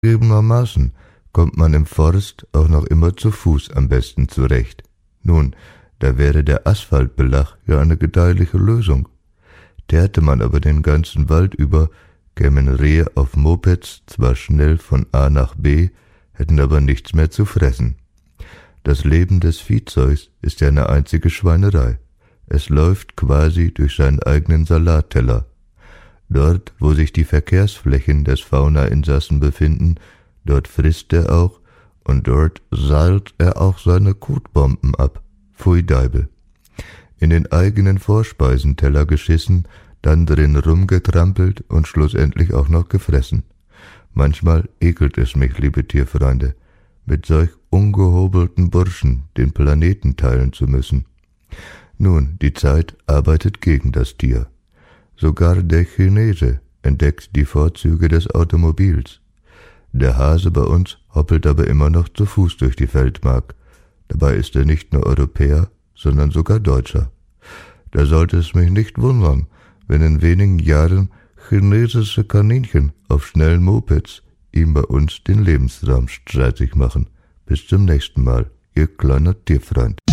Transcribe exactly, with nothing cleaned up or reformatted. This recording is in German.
Gegebenermaßen kommt man im Forst auch noch immer zu Fuß am besten zurecht. Nun, da wäre der Asphaltbelag ja eine gedeihliche Lösung. Teerte man aber den ganzen Wald über, kämen Rehe auf Mopeds zwar schnell von A nach B, hätten aber nichts mehr zu fressen. Das Leben des Viehzeugs ist ja eine einzige Schweinerei. Es läuft quasi durch seinen eigenen Salatteller. Dort, wo sich die Verkehrsflächen des Fauna-Insassen befinden, dort frisst er auch und dort seilt er auch seine Kotbomben ab. Pfui Deibel. In den eigenen Vorspeisenteller geschissen, dann drin rumgetrampelt und schlussendlich auch noch gefressen. Manchmal ekelt es mich, liebe Tierfreunde, mit solch ungehobelten Burschen den Planeten teilen zu müssen. Nun, die Zeit arbeitet gegen das Tier. Sogar der Chinese entdeckt die Vorzüge des Automobils. Der Hase bei uns hoppelt aber immer noch zu Fuß durch die Feldmark. Dabei ist er nicht nur Europäer, sondern sogar Deutscher. Da sollte es mich nicht wundern, wenn in wenigen Jahren chinesische Kaninchen auf schnellen Mopeds ihm bei uns den Lebensraum streitig machen. Bis zum nächsten Mal, Ihr kleiner Tierfreund.